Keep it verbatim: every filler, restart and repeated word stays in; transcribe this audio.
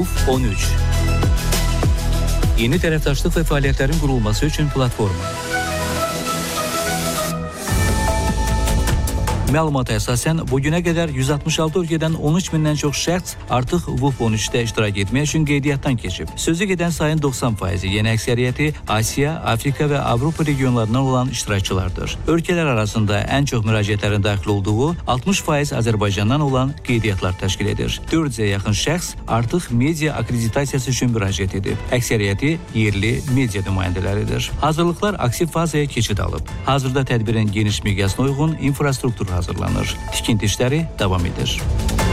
V U F on üç. Yeni tərəfdaşlıq və fəaliyyətlərin qurulması üçün platforma. Məlumata əsasən, bugünə qədər yüz altmış altı ölkədən on üç mindən çox şəxs artıq V U F on üçdə iştirak etmək üçün qeydiyyatdan keçib. Sözü gedən sayın doxsan faizi, yəni əksəriyyəti Asiya, Afrika və Avropa regionlarından olan iştirakçılardır. Ölkələr arasında ən çox müraciətlərin daxil olduğu altmış faiz Azərbaycandan olan qeydiyyatlar təşkil edir. dörd yüzə yaxın şəxs artıq media akreditasiyası üçün müraciət edib. Əksəriyyəti yerli media nümayəndələridir. Hazırlıqlar aktiv fazaya keçid alıb. Hazırda tədbirin geniş miqyasına uyğun infrastruktur hazırlanır. Tikinti işləri davam edir.